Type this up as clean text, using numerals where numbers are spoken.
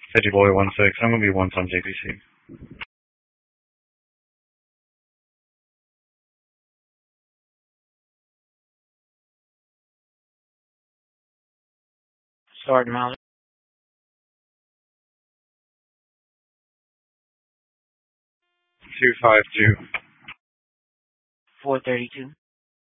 City Boy 16. I'm gonna be once on JPC. Start mileage. 252. 432.